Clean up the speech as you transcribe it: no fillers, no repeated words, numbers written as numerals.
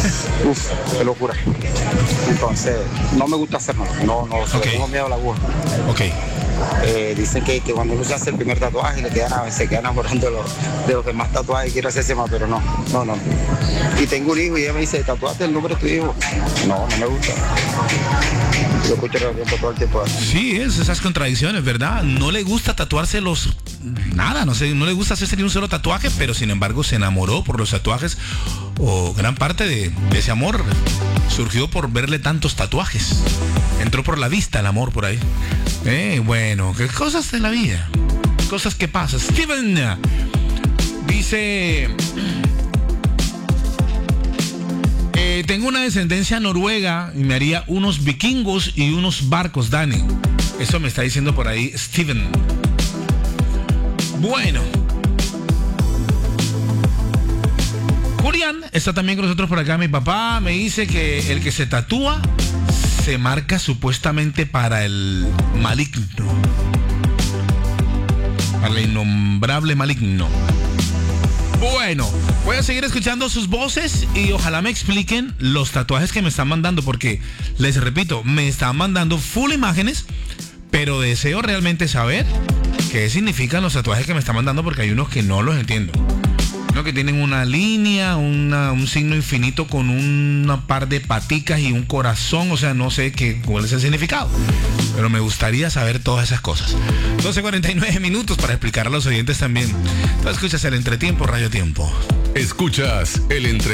Uf, qué locura. Entonces, no me gusta hacerlo. No, Okay. tengo miedo a la aguja. Ok. Dicen que cuando uno se hace el primer tatuaje se queda enamorando de los demás tatuajes y quiere hacerse más, pero no. Y tengo un hijo y ella me dice, ¿tatuaste el nombre de tu hijo? No me gusta. Lo escucho todo el tiempo. Sí, esas contradicciones, ¿verdad? No le gusta tatuarse nada, no le gusta hacerse ni un solo tatuaje, pero sin embargo se enamoró por los tatuajes, o gran parte de ese amor surgió por verle tantos tatuajes. Entró por la vista el amor por ahí. Bueno, qué cosas de la vida, cosas que pasan. Steven dice... tengo una descendencia noruega y me haría unos vikingos y unos barcos, Dani. Eso me está diciendo por ahí Steven. Bueno. Julián está también con nosotros por acá. Mi papá me dice que el que se tatúa se marca supuestamente para el maligno. Para el innombrable maligno. Bueno, voy a seguir escuchando sus voces y ojalá me expliquen los tatuajes que me están mandando, porque les repito, me están mandando full imágenes, pero deseo realmente saber qué significan los tatuajes que me están mandando, porque hay unos que no los entiendo. Uno que tienen una línea, un signo infinito con una par de paticas y un corazón, o sea, no sé cuál es el significado, pero me gustaría saber todas esas cosas. 12:49 minutos para explicar a los oyentes también. Tú escuchas el Entretiempo, Radio Tiempo. Escuchas el Entretiempo.